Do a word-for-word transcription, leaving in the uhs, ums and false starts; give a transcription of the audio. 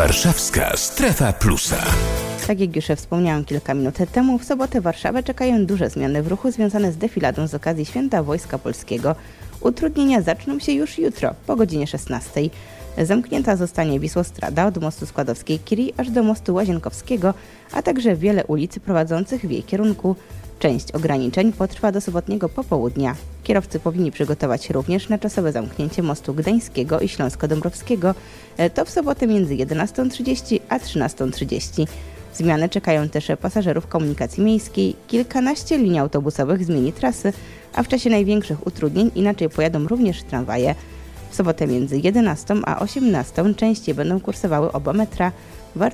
Warszawska Strefa Plusa. Tak jak już wspomniałam kilka minut temu, w sobotę Warszawę czekają duże zmiany w ruchu związane z defiladą z okazji Święta Wojska Polskiego. Utrudnienia zaczną się już jutro, po godzinie szesnastej. Zamknięta zostanie Wisłostrada od mostu Składowskiej-Curie aż do mostu Łazienkowskiego, a także wiele ulic prowadzących w jej kierunku. Część ograniczeń potrwa do sobotniego popołudnia. Kierowcy powinni przygotować się również na czasowe zamknięcie mostu Gdańskiego i Śląsko-Dąbrowskiego. To w sobotę między jedenastą trzydzieści a trzynastą trzydzieści. Zmiany czekają też pasażerów komunikacji miejskiej. Kilkanaście linii autobusowych zmieni trasy, a w czasie największych utrudnień inaczej pojadą również tramwaje. W sobotę między jedenastą a osiemnastą częściej będą kursowały oba metra.